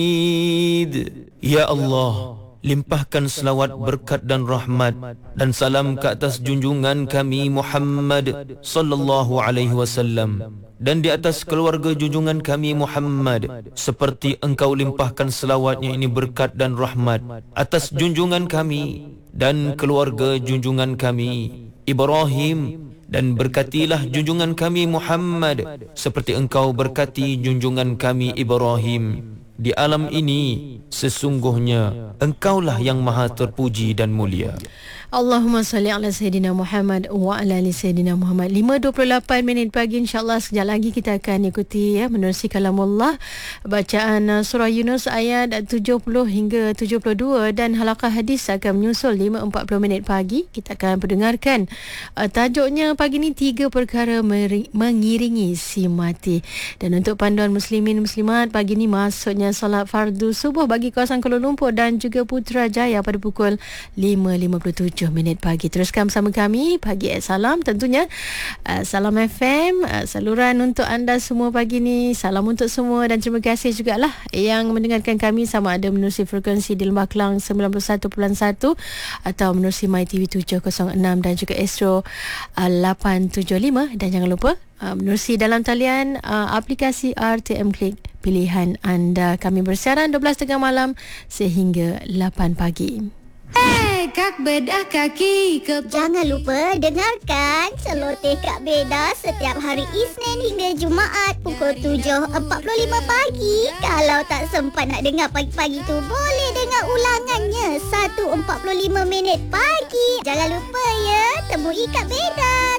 Ya Allah, limpahkan selawat, berkat dan rahmat dan salam ke atas junjungan kami Muhammad sallallahu alaihi wasallam dan di atas keluarga junjungan kami Muhammad, seperti engkau limpahkan selawatnya ini berkat dan rahmat atas junjungan kami dan keluarga junjungan kami Ibrahim, dan berkatilah junjungan kami Muhammad seperti engkau berkati junjungan kami Ibrahim. Di alam ini sesungguhnya engkaulah yang maha terpuji dan mulia. Allahumma salli ala Sayyidina Muhammad wa ala ali Sayyidina Muhammad. 5.28 minit pagi, insyaAllah sekejap lagi kita akan ikuti menerusi kalamullah, bacaan surah Yunus ayat 70 hingga 72, dan halaqah hadis akan menyusul 5.40 minit pagi. Kita akan pendengarkan tajuknya pagi ni 3 perkara mengiringi si mati. Dan untuk panduan muslimin muslimat, pagi ni maksudnya solat fardu subuh bagi kawasan Kuala Lumpur dan juga Putrajaya pada pukul 5.57 minit pagi. Teruskan bersama kami Pagi Salam, tentunya Salam FM, saluran untuk anda semua pagi ni. Salam untuk semua dan terima kasih jugalah yang mendengarkan kami, sama ada menerusi frekuensi di Lembah Kelang 91.1 atau menerusi MyTV 706 dan juga Astro 875, dan jangan lupa menerusi dalam talian aplikasi RTM Klik pilihan anda. Kami bersiaran 12.30 malam sehingga 8 pagi. Kak Bedah Kaki Jangan lupa dengarkan Celoteh Kak Bedah setiap hari Isnin hingga Jumaat pukul 7.45 pagi. Kalau tak sempat nak dengar pagi-pagi tu, boleh dengar ulangannya 1.45 minit pagi. Jangan lupa ya, temui Kak Bedah.